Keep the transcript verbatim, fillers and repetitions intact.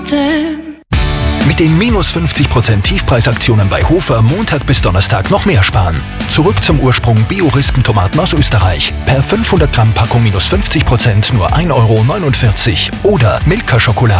them. Mit den minus fünfzig Prozent Tiefpreisaktionen bei Hofer Montag bis Donnerstag noch mehr sparen. Zurück zum Ursprung Bio-Rispentomaten aus Österreich. Per fünfhundert Gramm Packung minus fünfzig Prozent nur ein Euro neunundvierzig. Oder Milka Schokolade.